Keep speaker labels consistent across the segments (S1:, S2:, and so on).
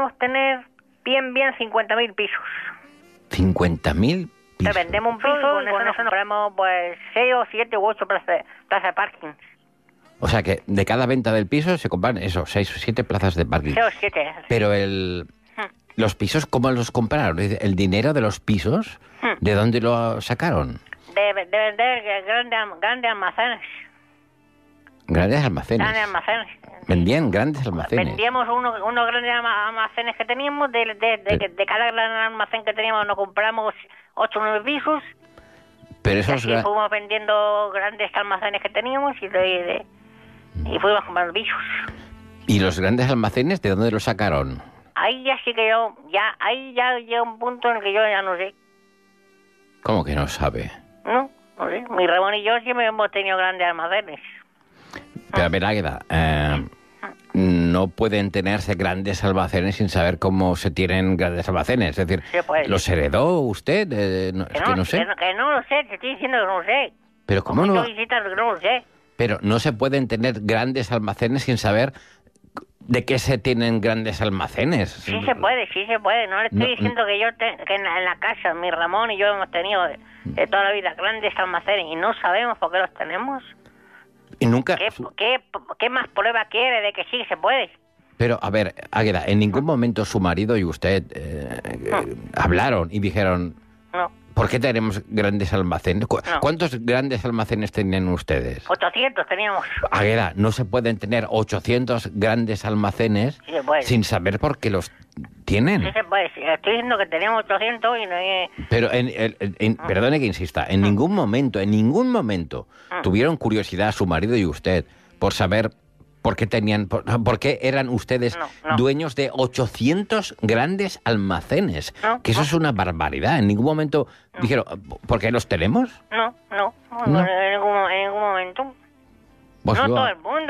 S1: podemos tener bien 50.000 pisos.
S2: 50.000
S1: Te
S2: pisos.
S1: vendemos un piso y con eso nos compramos pues 6 o 7 u 8 plazas de parking.
S2: O sea que de cada venta del piso se compran eso, 6 o 7 plazas de parking.
S1: 6 o 7.
S2: Pero los pisos, ¿cómo los compraron? ¿El dinero de los pisos? ¿De dónde lo sacaron?
S1: De vender grandes almacenes.
S2: Grandes almacenes.
S1: Grandes almacenes.
S2: Vendían grandes almacenes.
S1: Vendíamos unos grandes almacenes que teníamos. De cada gran almacén que teníamos nos compramos 8 o 9 pisos.
S2: Pero
S1: Y
S2: esos
S1: así fuimos vendiendo grandes almacenes que teníamos y fuimos comprando pisos.
S2: ¿Y los grandes almacenes de dónde los sacaron?
S1: Ahí ya sí que ahí ya llega un punto en el que yo ya no sé.
S2: ¿Cómo que no sabe?
S1: No sé. Mi Ramón y yo siempre hemos tenido grandes almacenes.
S2: Pero a ver, Águeda, no pueden tenerse grandes almacenes sin saber cómo se tienen grandes almacenes. Es decir,
S1: Sí, pues.
S2: ¿los heredó usted? Es que no sé.
S1: Que no lo sé, te estoy diciendo que no lo sé.
S2: Pero ¿cómo no?
S1: Visitas, que no lo sé.
S2: Pero no se pueden tener grandes almacenes sin saber de qué se tienen grandes almacenes.
S1: Sí se puede. No le estoy diciendo que que en la casa, mi Ramón y yo hemos tenido de toda la vida grandes almacenes y no sabemos por qué los tenemos.
S2: Y nunca...
S1: ¿Qué más prueba quiere de que sí se puede?
S2: Pero, a ver, Águeda, en ningún momento su marido y usted hablaron y dijeron...
S1: No.
S2: ¿Por qué tenemos grandes almacenes?
S1: No.
S2: ¿Cuántos grandes almacenes tenían ustedes?
S1: 800 teníamos.
S2: Águeda, no se pueden tener 800 grandes almacenes
S1: Sí se puede.
S2: sin saber por qué los tienen.
S1: Sí se puede. Sí, estoy diciendo que teníamos 800 y no hay...
S2: Pero, perdone que insista, en ningún momento tuvieron curiosidad su marido y usted por saber por qué eran ustedes
S1: No.
S2: dueños de 800 grandes almacenes.
S1: No.
S2: Que eso es una barbaridad. En ningún momento dijeron, ¿por qué los tenemos?
S1: No. En ningún momento.
S2: Pues
S1: no
S2: yo-
S1: todo el mundo.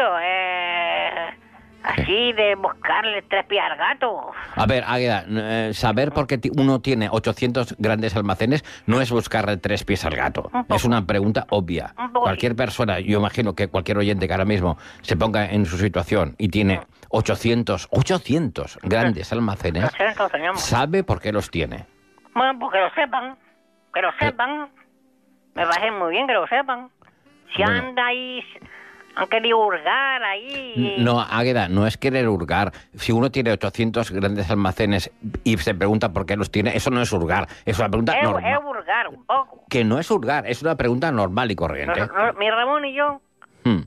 S1: Así de buscarle 3 pies al gato.
S2: A ver, Águeda, saber por qué uno tiene 800 grandes almacenes no es buscarle 3 pies al gato.
S1: Un poco.
S2: Es una pregunta obvia.
S1: Un poco.
S2: Cualquier persona, yo imagino que cualquier oyente que ahora mismo se ponga en su situación y tiene 800 grandes almacenes,
S1: 800 teníamos.
S2: sabe por qué los tiene.
S1: Bueno, pues que lo sepan. Que lo sepan. Me parece muy bien que lo sepan. Si
S2: Bueno.
S1: anda ahí... Han querido hurgar ahí...
S2: No, Águeda, no es querer hurgar. Si uno tiene 800 grandes almacenes y se pregunta por qué los tiene, eso no es hurgar. Es una pregunta
S1: Es
S2: normal.
S1: hurgar un poco.
S2: Que no es hurgar, es una pregunta normal y corriente.
S1: Mi Ramón y yo
S2: Hmm,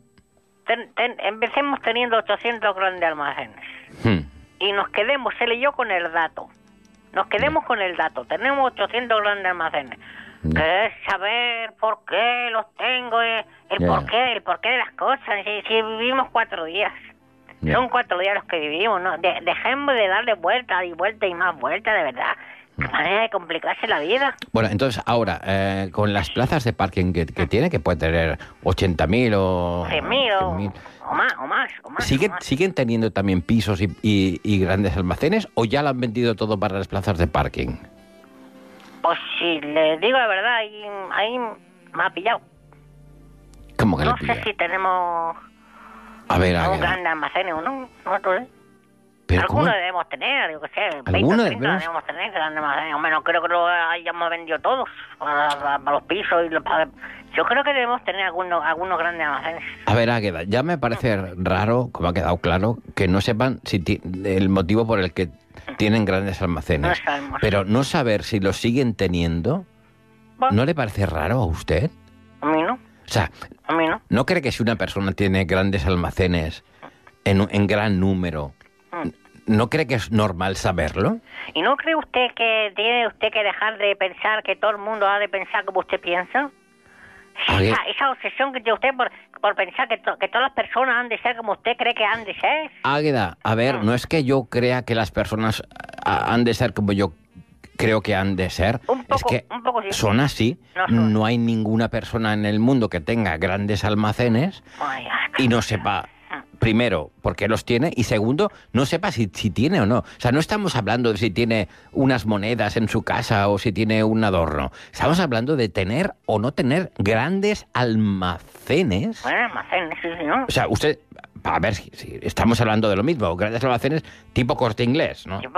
S1: empecemos teniendo 800 grandes almacenes.
S2: hmm.
S1: Y nos quedemos, él y yo, con el dato. Nos quedemos con el dato. Tenemos 800 grandes almacenes. Que es saber por qué los tengo, el porqué de las cosas. Si vivimos 4 días.
S2: Ya.
S1: Son 4 días los que vivimos, ¿no? Dejemos de darle vuelta y vuelta y más vuelta, de verdad. Qué manera de complicarse la vida.
S2: Bueno, entonces ahora, con las plazas de parking que tiene, que puede tener 80.000 o...
S1: 100.000
S2: 100.000,
S1: o más.
S2: ¿siguen teniendo también pisos y grandes almacenes o ya lo han vendido todo para las plazas de parking?
S1: Pues si le digo la verdad, ahí me ha pillado.
S2: ¿Cómo que
S1: No
S2: le pilla?
S1: sé si tenemos
S2: A ver,
S1: un
S2: Águeda,
S1: gran almacén o no. No lo sé.
S2: pero ¿cómo?
S1: Algunos debemos tener, yo qué sé, 20
S2: ¿Algunos
S1: o 30
S2: debemos?
S1: debemos tener grandes almacenes. Hombre, no creo que lo hayamos vendido todos para los pisos. Yo creo que debemos tener algunos grandes almacenes.
S2: A ver, Águeda, ya me parece raro, como ha quedado claro, que no sepan el motivo por el que tienen grandes almacenes.
S1: No sabemos.
S2: Pero no saber si los siguen teniendo,
S1: Bueno,
S2: ¿no le parece raro a usted?
S1: a mí no.
S2: O sea,
S1: A mí no.
S2: ¿no cree que si una persona tiene grandes almacenes en gran número, no cree que es normal saberlo?
S1: ¿Y no cree usted que tiene usted que dejar de pensar que todo el mundo ha de pensar como usted piensa?
S2: Oye.
S1: Esa obsesión que tiene usted por pensar que todas las personas han de ser como usted cree que han de ser.
S2: Águeda, a ver, no es que yo crea que las personas han de ser como yo creo que han de ser.
S1: Un poco,
S2: es que
S1: un poco sí.
S2: son así.
S1: No son.
S2: No hay ninguna persona en el mundo que tenga grandes almacenes
S1: Ay,
S2: y no sepa, primero, por qué los tiene, y segundo, no sepa si tiene o no. O sea, no estamos hablando de si tiene unas monedas en su casa o si tiene un adorno. Estamos hablando de tener o no tener grandes almacenes.
S1: bueno, almacén, sí, ¿no?
S2: O sea, usted, a ver si estamos hablando de lo mismo, grandes almacenes tipo Corte Inglés, ¿no?